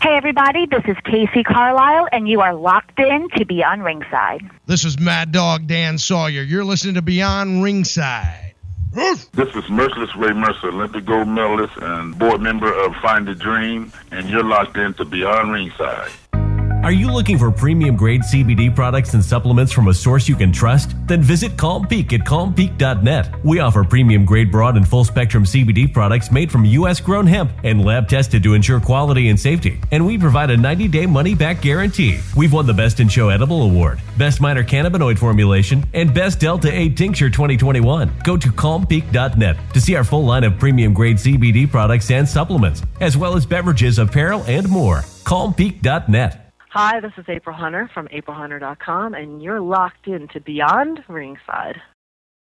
Hey, everybody, this is Casey Carlisle, and you are locked in to Beyond Ringside. This is Mad Dog Dan Sawyer. You're listening to Beyond Ringside. This is Merciless Ray Mercer, Olympic gold medalist and board member of Find the Dream, and you're locked in to Beyond Ringside. Are you looking for premium-grade CBD products and supplements from a source you can trust? Then visit Calm Peak at calmpeak.net. We offer premium-grade broad and full-spectrum CBD products made from U.S.-grown hemp and lab-tested to ensure quality and safety. And we provide a 90-day money-back guarantee. We've won the Best in Show Edible Award, Best Minor Cannabinoid Formulation, and Best Delta-8 Tincture 2021. Go to calmpeak.net to see our full line of premium-grade CBD products and supplements, as well as beverages, apparel, and more. calmpeak.net. Hi, this is April Hunter from aprilhunter.com, and you're locked into Beyond Ringside.